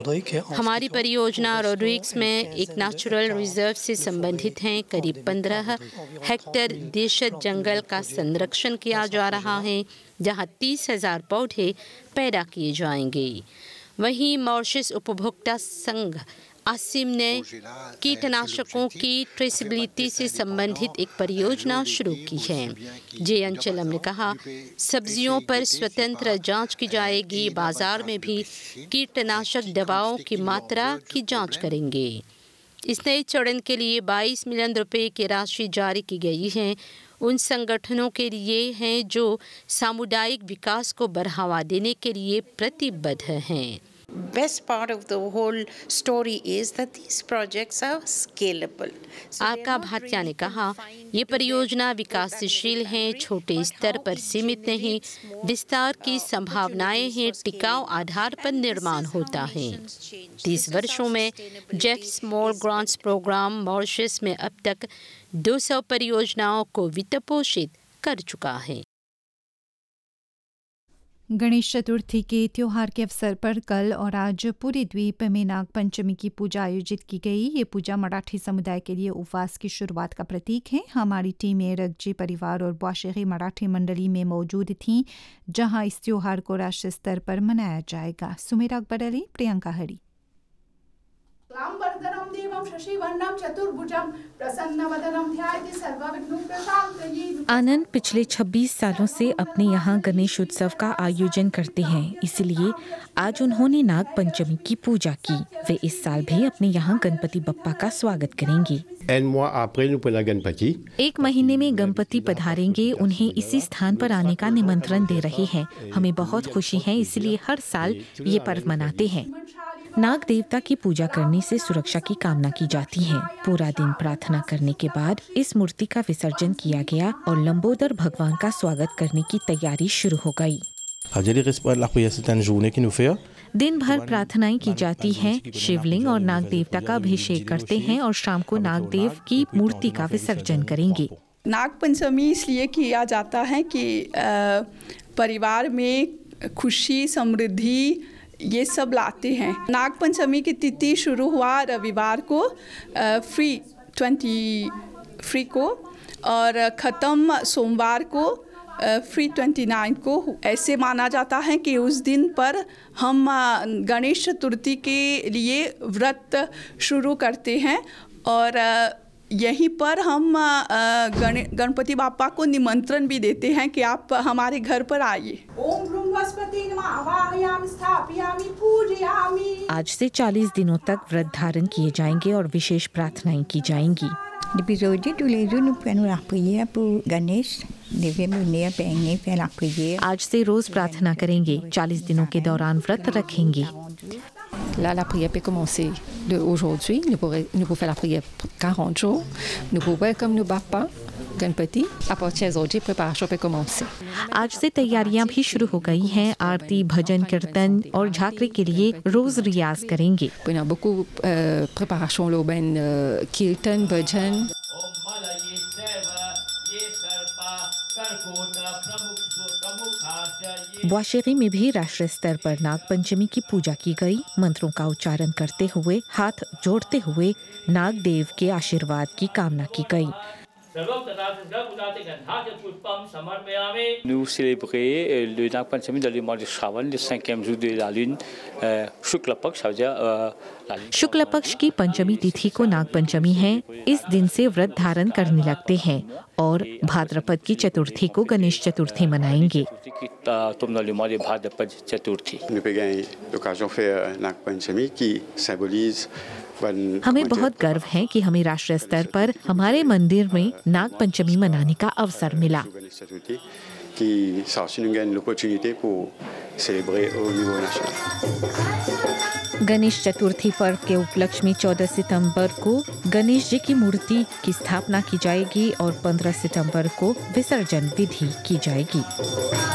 हमारी परियोजना रोड्रिग्स में एक नेचुरल रिजर्व से संबंधित है। करीब 15 हेक्टेयर देशज जंगल का संरक्षण किया जा रहा है, जहां 30,000 पौधे पैदा किए जाएंगे। वहीं मॉरिशस उपभोक्ता संघ आसिम ने कीटनाशकों की ट्रेसेबिलिटी से संबंधित एक परियोजना शुरू की है। जे अंचलम ने कहा, सब्जियों पर स्वतंत्र जांच की जाएगी। बाजार में भी कीटनाशक दवाओं की मात्रा की जांच करेंगे। इस नए चरण के लिए 22 मिलियन रुपए की राशि जारी की गई है। उन संगठनों के लिए हैं जो सामुदायिक विकास को बढ़ावा देने के लिए प्रतिबद्ध हैं। Best part of the whole story is that these projects are scalable. आका भाटिया ने कहा, ये परियोजना विकासशील है, छोटे स्तर पर सीमित नहीं, विस्तार की संभावनाएं हैं, टिकाऊ आधार पर निर्माण होता है। 30 वर्षों में jet small grants programme Mauritius में अब तक 200 परियोजनाओं को वित्त पोषित कर चुका है। गणेश चतुर्थी के त्योहार के अवसर पर कल और आज पूरे द्वीप में नाग पंचमी की पूजा आयोजित की गई। ये पूजा मराठी समुदाय के लिए उपवास की शुरुआत का प्रतीक है। हमारी टीमें रगजी परिवार और बौशेरी मराठी मंडली में मौजूद थीं, जहां इस त्योहार को राष्ट्रीय स्तर पर मनाया जाएगा। सुमेरा अकबर अली, प्रियंका हरी। आनंद पिछले 26 सालों से अपने यहाँ गणेश उत्सव का आयोजन करते हैं, इसलिए आज उन्होंने नाग पंचमी की पूजा की। वे इस साल भी अपने यहाँ गणपति बप्पा का स्वागत करेंगे। एक महीने में गणपति पधारेंगे। उन्हें इसी स्थान पर आने का निमंत्रण दे रहे हैं। हमें बहुत खुशी है, इसलिए हर साल ये पर्व मनाते हैं। नाग देवता की पूजा करने से सुरक्षा की कामना की जाती है। पूरा दिन प्रार्थना करने के बाद इस मूर्ति का विसर्जन किया गया और लंबोदर भगवान का स्वागत करने की तैयारी शुरू हो गई। दिन भर प्रार्थनाएं की जाती हैं। शिवलिंग और नाग देवता का अभिषेक करते हैं और शाम को नागदेव की मूर्ति का विसर्जन करेंगे। नाग पंचमी इसलिए किया जाता है कि परिवार में खुशी, समृद्धि ये सब लाते हैं। नाग पंचमी की तिथि शुरू हुआ रविवार को फ्री को और ख़त्म सोमवार को फ्री 29 को। ऐसे माना जाता है कि उस दिन पर हम गणेश चतुर्थी के लिए व्रत शुरू करते हैं और यहीं पर हम गणपति बापा को निमंत्रण भी देते हैं कि आप हमारे घर पर आइए। आज से 40 दिनों तक व्रत धारण किए जाएंगे और विशेष प्रार्थनाएं की जाएंगी। आज से रोज प्रार्थना करेंगे। 40 दिनों के दौरान व्रत रखेंगे। Là, la prière peut commencer aujourd'hui. Nous pouvons faire la prière 40 jours. Nous pouvons welcome nos Bappa, Ganpati. À partir d'aujourd'hui, préparation peut commencer. आज से तैयारियां भी शुरू हो गई हैं। आरती, भजन, कीर्तन और झांकरी के लिए रोज रियाज करेंगे। Il y a beaucoup de préparation, कीर्तन, भजन। बौशेरी में भी राष्ट्रीय स्तर पर नाग पंचमी की पूजा की गई। मंत्रों का उच्चारण करते हुए, हाथ जोड़ते हुए नाग देव के आशीर्वाद की कामना की गई। Nous célébrer le Nag Panchami dans le mois de Shravan, le 5e jour de la lune, Shukla Paksh, ça veut dire la lune। शुक्ल पक्ष की पंचमी तिथि को नाग पंचमी है। इस दिन से व्रत धारण करने लगते हैं और भाद्रपद की चतुर्थी को गणेश चतुर्थी मनाएंगे। हमें बहुत गर्व है कि हमें राष्ट्रीय स्तर पर हमारे मंदिर में नाग पंचमी मनाने का अवसर मिला। गणेश चतुर्थी पर्व के उपलक्ष्य में 14 सितंबर को गणेश जी की मूर्ति की स्थापना की जाएगी और 15 सितंबर को विसर्जन विधि की जाएगी।